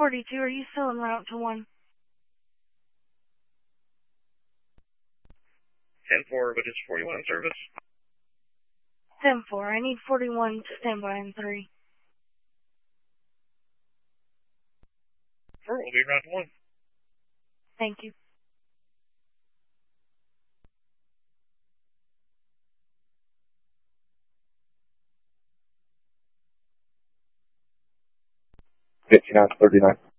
42, are you still en route to 1? 10-4, but it's 41 in service. 10-4, I need 41 to stand by in 3. 4 will be route 1. Thank you. $59.39.